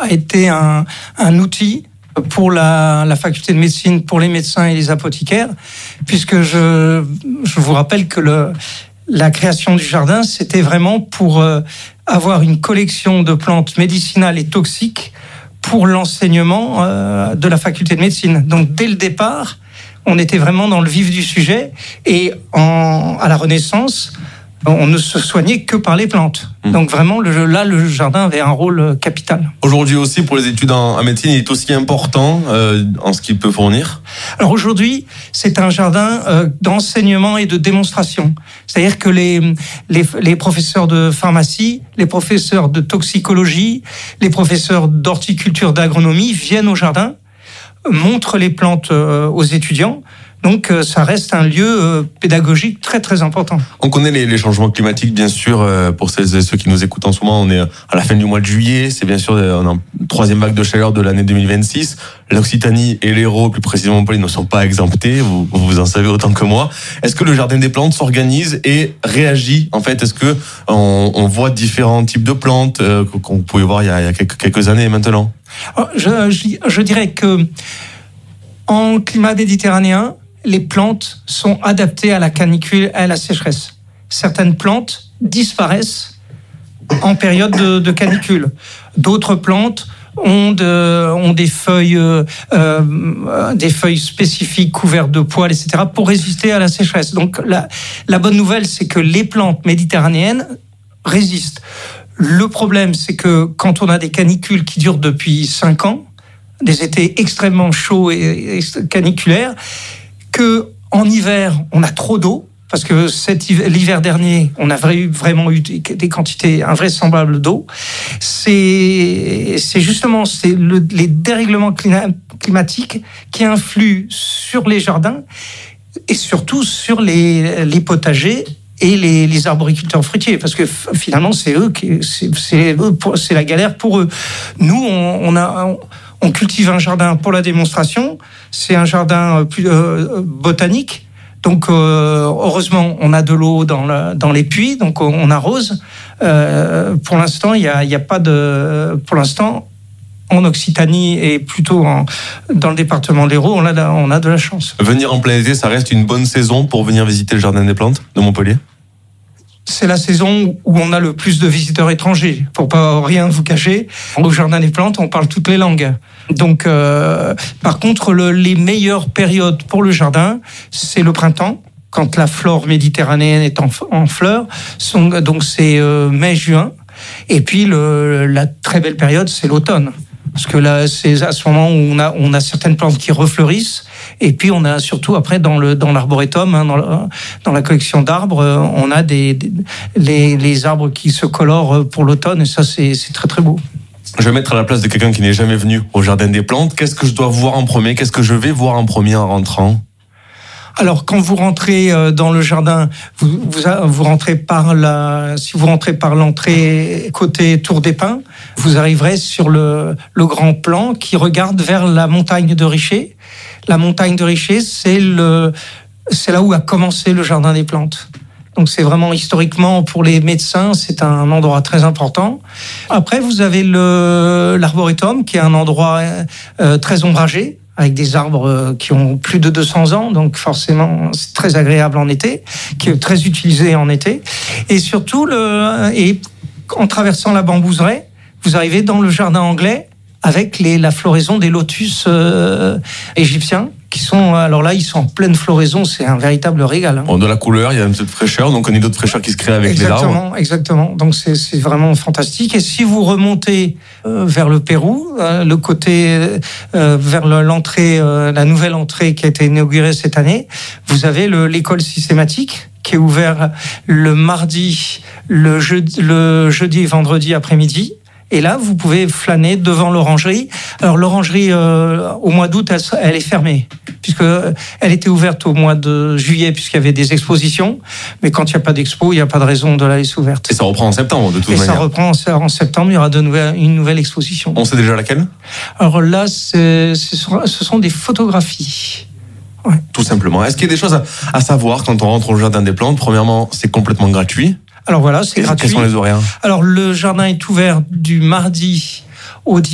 a été un outil pour la faculté de médecine, pour les médecins et les apothicaires, puisque je vous rappelle que la création du jardin, c'était vraiment pour avoir une collection de plantes médicinales et toxiques pour l'enseignement de la faculté de médecine. Donc dès le départ, on était vraiment dans le vif du sujet, et à la Renaissance, on ne se soignait que par les plantes. Donc vraiment, le jardin avait un rôle capital. Aujourd'hui aussi, pour les études en médecine, il est aussi important en ce qu'il peut fournir. Alors aujourd'hui, c'est un jardin d'enseignement et de démonstration. C'est-à-dire que les professeurs de pharmacie, les professeurs de toxicologie, les professeurs d'horticulture, d'agronomie viennent au jardin, montrent les plantes aux étudiants. Donc, ça reste un lieu pédagogique très, très important. On connaît les changements climatiques, bien sûr. Pour celles et ceux qui nous écoutent en ce moment, on est à la fin du mois de juillet. C'est bien sûr, on a une troisième vague de chaleur de l'année 2026. L'Occitanie et l'Hérault, plus précisément Montpellier, ne sont pas exemptés. Vous en savez autant que moi. Est-ce que le Jardin des Plantes s'organise et réagit? En fait, est-ce que on voit différents types de plantes qu'on pouvait voir il y a quelques années maintenant? Je dirais que en climat méditerranéen, les plantes sont adaptées à la canicule et à la sécheresse. Certaines plantes disparaissent en période de canicule. D'autres plantes ont des feuilles spécifiques couvertes de poils, etc., pour résister à la sécheresse. Donc la bonne nouvelle, c'est que les plantes méditerranéennes résistent. Le problème, c'est que quand on a des canicules qui durent depuis 5 ans, des étés extrêmement chauds et caniculaires, qu'en hiver, on a trop d'eau, parce que l'hiver dernier, on a vraiment eu des quantités invraisemblables d'eau. C'est justement les dérèglements climatiques qui influent sur les jardins et surtout sur les potagers et les arboriculteurs fruitiers, parce que finalement, c'est la galère pour eux. Nous, on cultive un jardin pour la démonstration. C'est un jardin plus botanique. Donc, heureusement, on a de l'eau dans les puits, donc on arrose. Pour l'instant, il y a pas de. Pour l'instant, en Occitanie et plutôt dans le département de l'Hérault, on a de la chance. Venir en plein été, ça reste une bonne saison pour venir visiter le Jardin des Plantes de Montpellier? C'est la saison où on a le plus de visiteurs étrangers. Pour pas rien vous cacher, au Jardin des Plantes, on parle toutes les langues. Donc, par contre, les meilleures périodes pour le jardin, c'est le printemps, quand la flore méditerranéenne est en fleurs. Donc, c'est mai-juin. Et puis, la très belle période, c'est l'automne. Parce que là, c'est à ce moment où on a certaines plantes qui refleurissent. Et puis, on a surtout après dans l'arboretum, dans la collection d'arbres, on a les arbres qui se colorent pour l'automne. Et ça, c'est très, très beau. Je vais mettre à la place de quelqu'un qui n'est jamais venu au Jardin des Plantes. Qu'est-ce que je dois voir en premier? Qu'est-ce que je vais voir en premier en rentrant? Alors, quand vous rentrez dans le jardin, vous rentrez si vous rentrez par l'entrée côté Tour des Pins, vous arriverez sur le grand plan qui regarde vers la montagne de Richer. La montagne de Richer, c'est là où a commencé le Jardin des Plantes. Donc c'est vraiment historiquement pour les médecins, c'est un endroit très important. Après, vous avez l'arboretum qui est un endroit très ombragé, avec des arbres qui ont plus de 200 ans, donc forcément c'est très agréable en été, qui est très utilisé en été. Et surtout, en traversant la Bambouseraie, vous arrivez dans le jardin anglais avec la floraison des lotus égyptiens, alors là, ils sont en pleine floraison, c'est un véritable régal. Bon, de la couleur, il y a un peu de fraîcheur, donc on a d'autres fraîcheurs qui se créent avec les arbres. Exactement, donc c'est vraiment fantastique. Et si vous remontez vers le Pérou, le côté vers l'entrée, la nouvelle entrée qui a été inaugurée cette année, vous avez l'école systématique qui est ouverte le mardi, le jeudi et vendredi après-midi. Et là, vous pouvez flâner devant l'orangerie. Alors, l'orangerie, au mois d'août, elle est fermée, puisqu'elle était ouverte au mois de juillet, puisqu'il y avait des expositions. Mais quand il n'y a pas d'expo, il n'y a pas de raison de la laisser ouverte. Et ça reprend en septembre, de toute manière. Et ça reprend en septembre, il y aura une nouvelle exposition. On sait déjà laquelle? Alors là, ce sont des photographies. Ouais. Tout simplement. Est-ce qu'il y a des choses à savoir quand on rentre au Jardin des Plantes? Premièrement, c'est complètement gratuit. Alors voilà, c'est gratuit. Quels sont les horaires? Alors le jardin est ouvert du mardi au